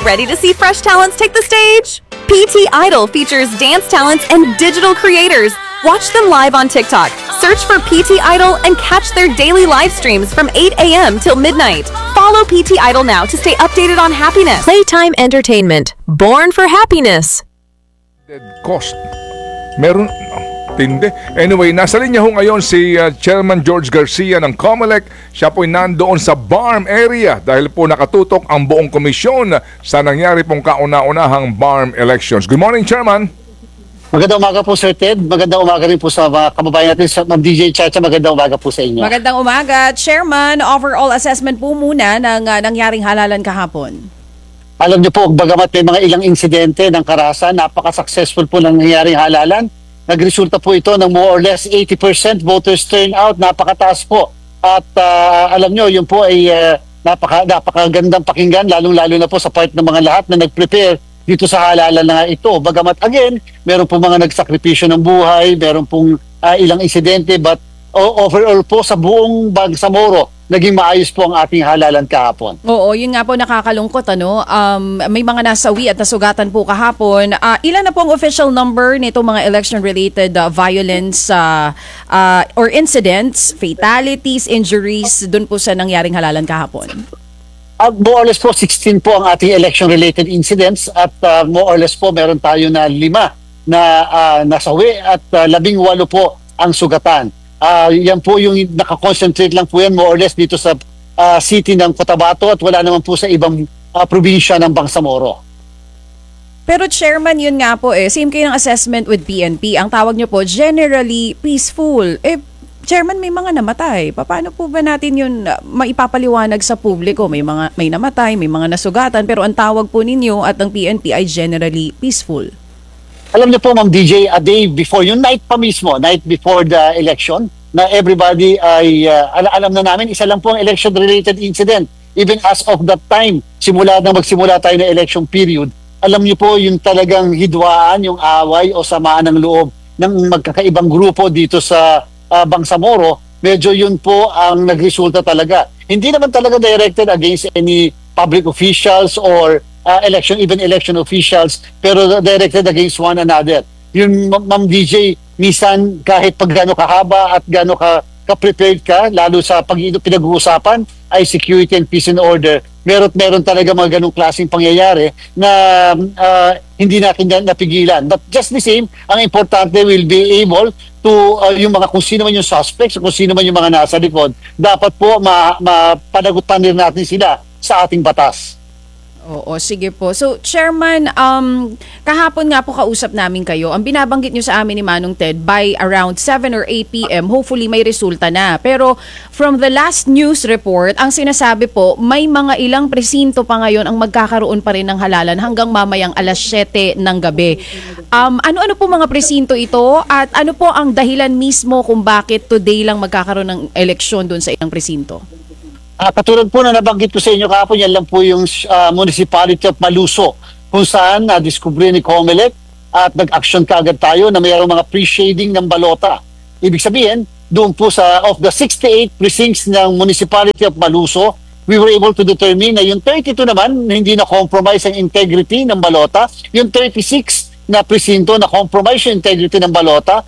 Ready to see fresh talents take the stage? PT Idol features dance talents and digital creators. Watch them live on TikTok. Search for PT Idol and catch their daily live streams from 8 a.m. till midnight. Follow PT Idol now to stay updated on happiness. Playtime Entertainment. Born for happiness. Cost. Meron tindi. Anyway, nasa linya ho ngayon si Chairman George Garcia ng COMELEC. Siya po'y nandoon sa BARM area dahil po nakatutok ang buong komisyon sa nangyari pong kauna-unahang BARM elections. Good morning, Chairman. Magandang umaga po, Sir Ted. Magandang umaga rin po sa mga kababayan natin sa Ma'am DJ Chacha. Magandang umaga po sa inyo. Magandang umaga. Chairman, overall assessment po muna ng nangyaring halalan kahapon. Alam niyo po, bagamat may mga ilang insidente ng karahasan, napaka-successful po ng nangyaring halalan. Nagresulta po ito ng more or less 80% voters turnout. Napakataas po. At alam niyo, yun po ay napakagandang pakinggan, lalong-lalo na po sa part ng mga lahat na nag-prepare dito sa halalan na ito. Bagamat again, meron po mga nagsakripisyo ng buhay, meron pong ilang insidente, but overall po sa buong Bangsamoro, naging maayos po ang ating halalan kahapon. Oo, yun nga po nakakalungkot. May mga nasawi at nasugatan po kahapon. Ilan na po ang official number nito mga election-related violence or incidents, fatalities, injuries dun po sa nangyaring halalan kahapon? More or less po 16 po ang ating election-related incidents at more or less po meron tayo na 5 na nasawi at 18 po ang sugatan. Yan po yung nakakonsentrate lang po yan more or less dito sa city ng Cotabato at wala naman po sa ibang probinsya ng Bangsamoro. Pero Chairman, yun nga po same kayo ng assessment with PNP. Ang tawag nyo po, generally peaceful. Chairman, may mga namatay. Paano po ba natin yun maipapaliwanag sa publiko? May namatay, may mga nasugatan, pero ang tawag po ninyo at ng PNP ay generally peaceful. Alam niyo po, Ma'am DJ, a day before, yung night pa mismo, night before the election, na everybody ay, alam na namin, isa lang po ang election-related incident. Even as of that time, magsimula tayo ng election period, alam niyo po yung talagang hidwaan, yung away o samaan ng loob ng magkakaibang grupo dito sa Bangsamoro, medyo yun po ang nagresulta talaga. Hindi naman talaga directed against any public officials or election officials, pero directed against one another. Yun, Ma'am DJ, minsan kahit pag gano'n kahaba at gano'n ka-prepared ka, lalo sa pinag-uusapan ay security and peace and order, meron talaga mga ganong klaseng pangyayari na hindi natin napigilan. But just the same, ang importante will be able to, yung mga kung sino man yung suspects, kung sino man yung mga nasa likod, dapat po mapanagutan rin natin sila sa ating batas. Oo, sige po. So, Chairman, kahapon nga po kausap namin kayo. Ang binabanggit nyo sa amin ni Manong Ted, by around 7 or 8 p.m., hopefully may resulta na. Pero from the last news report, ang sinasabi po, may mga ilang presinto pa ngayon ang magkakaroon pa rin ng halalan hanggang mamayang alas 7 ng gabi. Ano-ano po mga presinto ito at ano po ang dahilan mismo kung bakit today lang magkakaroon ng eleksyon doon sa ilang presinto? Katulad po na nabanggit ko sa inyo kahapon, yan lang po yung Municipality of Maluso kung saan na-discover ni COMELEC at nag-action kaagad tayo na mayroong mga pre-shading ng balota. Ibig sabihin, doon po of the 68 precincts ng Municipality of Maluso, we were able to determine na yung 32 naman hindi na-compromise ang integrity ng balota, yung 36 na presinto na-compromise yung integrity ng balota.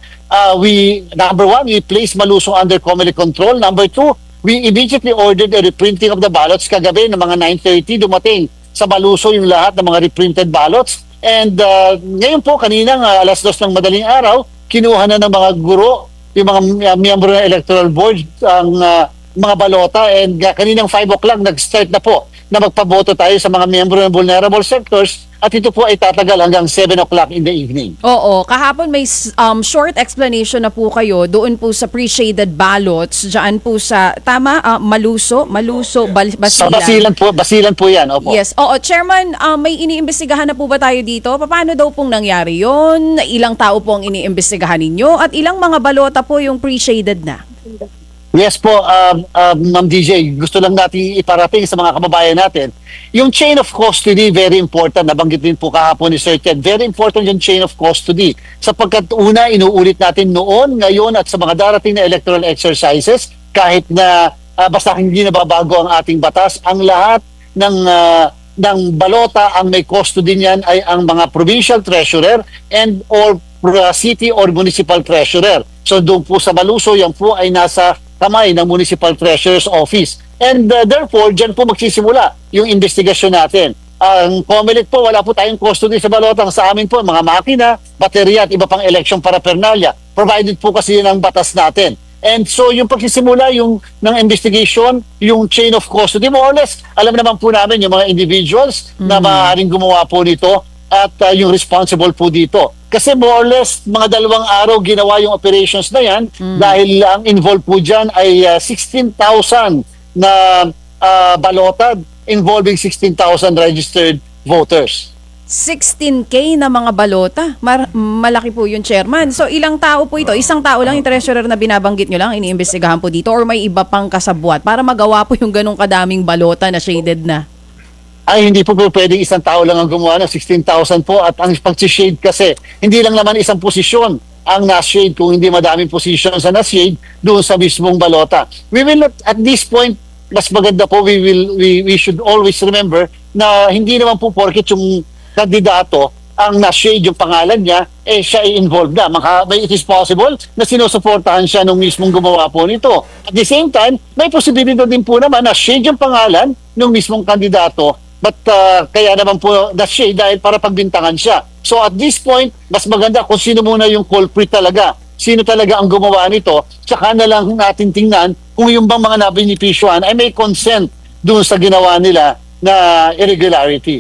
Number 1, we placed Maluso under COMELEC control. Number 2, we immediately ordered a reprinting of the ballots. Kagabi ng mga 9:30 dumating sa Maluso yung lahat ng mga reprinted ballots. And ngayon po, kaninang alas 2 ng madaling araw, kinuha na ng mga guro, yung mga miyembro ng Electoral Board, ang mga balota. And kaninang 5 o'clock, nag-start na po na magpaboto tayo sa mga miyembro ng vulnerable sectors. At ito po ay tatagal hanggang 7 o'clock in the evening. Oo, kahapon may short explanation na po kayo doon po sa pre-shaded ballots, dyan po sa, Maluso, Basilan. Basilan po yan, opo. Yes, oo, Chairman, may iniimbestigahan na po ba tayo dito? Paano daw pong nangyari yon? Ilang tao po ang iniimbestigahan ninyo? At ilang mga balota po yung pre-shaded na? Yes po, Ma'am DJ, gusto lang natin iparating sa mga kababayan natin. Yung chain of custody, very important. Nabanggit din po kahapon ni Sir Ted. Very important yung chain of custody. Sapagkat una, inuulit natin noon, ngayon at sa mga darating na electoral exercises, kahit na basta hindi nababago ang ating batas, ang lahat ng ng balota, ang may custody niyan ay ang mga provincial treasurer and or city or municipal treasurer. So doon po sa Maluso, yan po ay nasa kamay ng municipal treasurer's office. And therefore, dyan po magsisimula yung investigasyon natin. Ang COMELEC po, wala po tayong custody sa balota. Sa amin po, mga makina, baterya at iba pang election paraphernalia. Provided po kasi yun ang batas natin. And so yung pagsisimula ng investigation, yung chain of custody, more or less, alam naman po namin yung mga individuals na maaaring gumawa po nito at yung responsible po dito. Kasi more or less, mga 2 araw ginawa yung operations na yan dahil ang involved po dyan ay 16,000 na balota involving 16,000 registered voters. 16K na mga balota. Malaki po yung chairman. So ilang tao po ito? Isang tao lang yung treasurer na binabanggit nyo lang, iniimbestigahan po dito, or may iba pang kasabwat para magawa po yung ganong kadaming balota na shaded na? Ay, hindi po pwedeng isang tao lang ang gumawa ng 16,000 po. At ang pag-shade kasi, hindi lang naman isang posisyon ang na-shade, kung hindi madaming positions na na-shade doon sa mismong balota. We will not, at this point, mas maganda po, we should always remember na hindi naman po porket yung kandidato ang na-shade yung pangalan niya, siya ay involved na. It is possible na sinusuportahan siya nung mismong gumawa po nito. At the same time, may posibilidad din po naman na shade yung pangalan nung mismong kandidato, but kaya naman po na-shade dahil para pagbintangan siya. So at this point, mas maganda kung sino muna yung culprit talaga. Sino talaga ang gumawa nito, tsaka na lang natin tingnan kung yung bang mga nabinipisyuhan ay may consent doon sa ginawa nila na irregularity.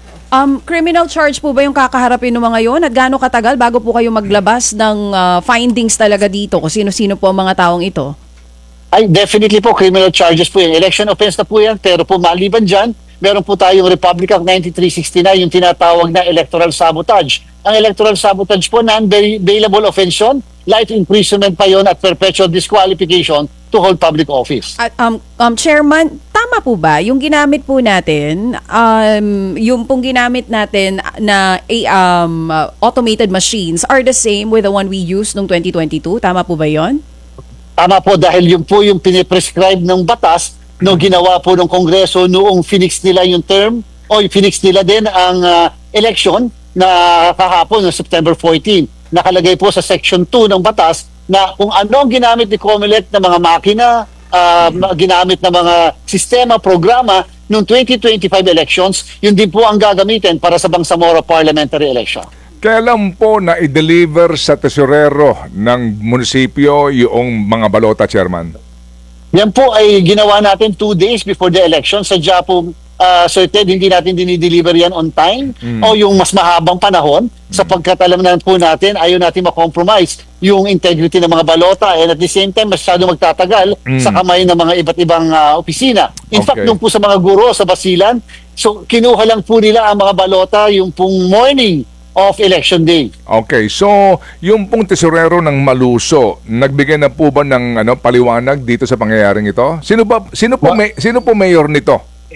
Criminal charge po ba yung kakaharapin ng mga yon? At gaano katagal bago po kayo maglabas ng findings talaga dito kung sino-sino po ang mga taong ito? Ay, definitely po, criminal charges po yan. Election offense na po yan, pero po maliban dyan, meron po tayong Republic Act 9369, yung tinatawag na electoral sabotage. Ang electoral sabotage po, non-bailable offense yun, life imprisonment pa yon at perpetual disqualification to hold public office. At, Chairman, tama po ba yung ginamit po natin, yung pong ginamit natin na automated machines are the same with the one we used noong 2022? Tama po ba yon? Tama po, dahil yun po yung piniprescribe ng batas no ginawa po ng Kongreso noong finix nila yung term o finix nila din ang election na kahapon no September 14. Nakalagay po sa Section 2 ng batas na kung ano ang ginamit ni COMELEC na mga makina, ginamit na mga sistema, programa noong 2025 elections, yun din po ang gagamitin para sa Bangsamoro parliamentary election. Kailan po na i-deliver sa tesorero ng munisipyo yung mga balota, Chairman? Yan po ay ginawa natin 2 days before the election. Sadya po, Sir Ted, hindi natin dinideliver yan on time o yung mas mahabang panahon sapagkat alam na po natin, ayaw natin makompromise yung integrity ng mga balota and at the same time, masyado magtatagal sa kamay ng mga iba't ibang opisina. In fact, nung po sa mga guro sa Basilan, so kinuha lang po nila ang mga balota yung pong morning of election day. Okay, so yung pong tesorero ng Maluso, nagbigay na po ba ng paliwanag dito sa pangyayaring ito? Sino po mayor nito?